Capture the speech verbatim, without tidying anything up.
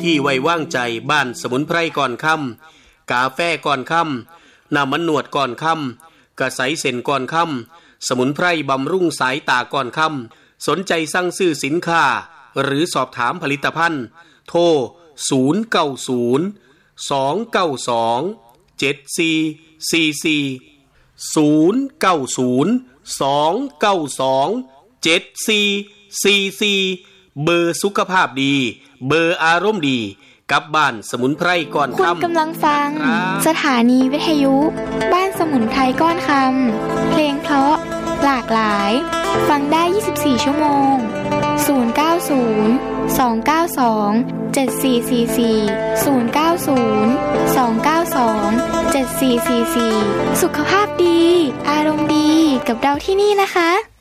ที่ไว้วางใจบ้านสมุนไพรก่อนค่ำกาแฟก่อนค่ำน้ำมันนวดก่อนค่ำกระใสเส้นก่อนค่ำสมุนไพรบำรุงสายตาก่อนค่ำสนใจสั่งซื้อสินค้าหรือสอบถามผลิตภัณฑ์โทรศูนย์ เก้า ศูนย์ สอง เก้า สอง เจ็ด สี่ สี่ สี่ ศูนย์ เก้า ศูนย์ สอง เก้า สอง เจ็ด สี่ สี่ สี่เบอร์สุขภาพดีเบอร์อารมณ์ดีกับบ้านสมุนไพรก่อนค่ำคุณกำลังฟังสถานีวิทยุบ้านสมุนไพรก้อนคำเพลงเพราะหลากหลายฟังได้ยี่สิบสี่ชั่วโมงศูนย์ เก้า ศูนย์ สอง เก้า สอง เจ็ด สี่ สี่ สี่ ศูนย์ เก้า ศูนย์ สอง เก้า สอง เจ็ด สี่ สี่ สี่สุขภาพดีอารมณ์ดีกับเราที่นี่นะคะ